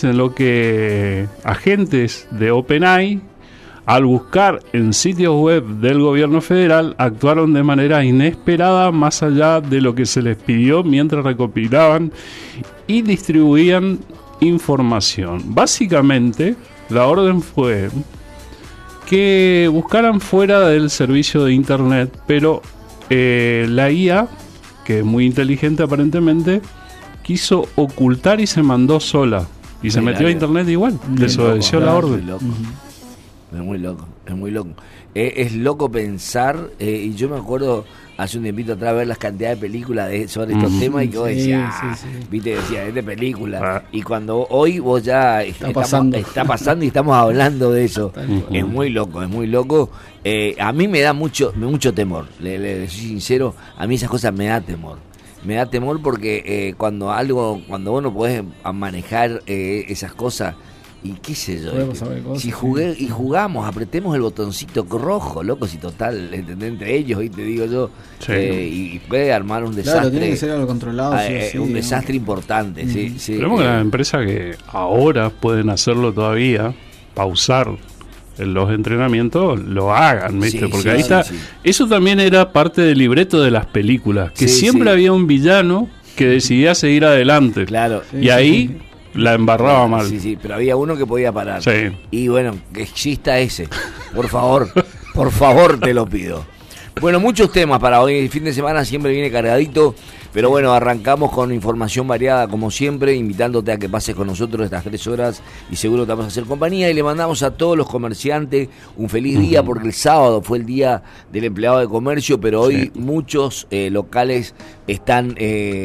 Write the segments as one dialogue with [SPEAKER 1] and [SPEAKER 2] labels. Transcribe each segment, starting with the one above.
[SPEAKER 1] tweets en lo que agentes de OpenAI, al buscar en sitios web del gobierno federal, actuaron de manera inesperada más allá de lo que se les pidió mientras recopilaban y distribuían información. Básicamente, la orden fue que buscaran fuera del servicio de internet, pero la IA, que es muy inteligente aparentemente, quiso ocultar y se mandó sola. Y se metió a internet igual, desobedeció la orden.
[SPEAKER 2] Es muy loco, es muy loco. Es loco pensar, y yo me acuerdo hace un tiempito atrás ver las cantidades de películas sobre estos temas y que vos decías, viste, decía, es de película. Y cuando hoy vos ya está pasando y estamos hablando de eso, es muy loco, es muy loco. A mí me da mucho temor, le soy sincero, a mí esas cosas me da temor. Me da temor porque cuando vos no podés manejar esas cosas, y qué sé yo, si jugamos, apretemos el botoncito rojo, loco, si total, ¿entendés? Entre ellos, y te digo yo, y puede armar un desastre.
[SPEAKER 3] Claro, tiene que ser algo controlado,
[SPEAKER 2] un desastre importante, sí.
[SPEAKER 1] Esperemos que las empresas que ahora pueden hacerlo todavía, pausar los entrenamientos, lo hagan, ¿viste? Porque ahí está. Eso también era parte del libreto de las películas, que siempre había un villano que decidía seguir adelante.
[SPEAKER 2] Claro.
[SPEAKER 1] Y ahí la embarraba mal.
[SPEAKER 2] Sí, pero había uno que podía parar. Y bueno, que exista ese. Por favor, te lo pido. Bueno, muchos temas para hoy. El fin de semana siempre viene cargadito. Pero bueno, arrancamos con información variada como siempre, invitándote a que pases con nosotros estas 3 horas y seguro te vamos a hacer compañía. Y le mandamos a todos los comerciantes un feliz día, porque el sábado fue el día del empleado de comercio, pero hoy muchos locales están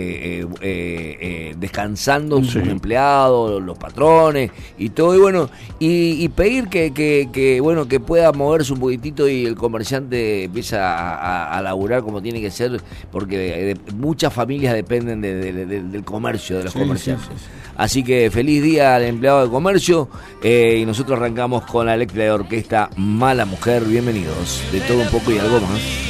[SPEAKER 2] descansando sus empleados, los patrones y todo. Y bueno, y pedir que pueda moverse un poquitito y el comerciante empieza a laburar como tiene que ser, porque muchas familias dependen del comercio, de los comerciantes. Así que feliz día al empleado de comercio, y nosotros arrancamos con la eléctrica de orquesta Mala Mujer. Bienvenidos, de todo un poco y algo más.